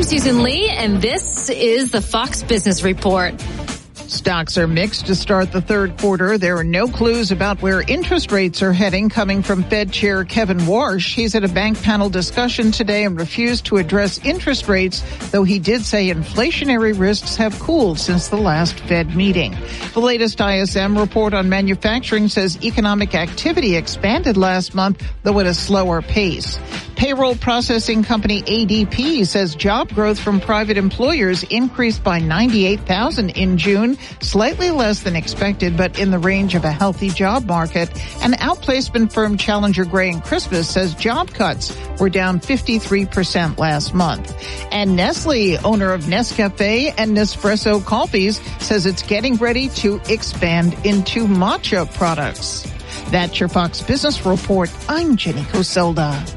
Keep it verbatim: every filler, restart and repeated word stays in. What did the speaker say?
Susan Lee, and this is the Fox Business Report. Stocks are mixed to start the third quarter. There are no clues about where interest rates are heading coming from Fed Chair Kevin Warsh. He's at a bank panel discussion today and refused to address interest rates, though he did say inflationary risks have cooled since the last Fed meeting. The latest I S M report on manufacturing says economic activity expanded last month, though at a slower pace. Payroll processing company A D P says job growth from private employers increased by ninety-eight thousand in June, slightly less than expected, but in the range of a healthy job market. And outplacement firm Challenger Gray and Crispus says job cuts were down fifty-three percent last month. And Nestle, owner of Nescafe and Nespresso coffees, says it's getting ready to expand into matcha products. That's your Fox Business Report. I'm Jenny Coselda.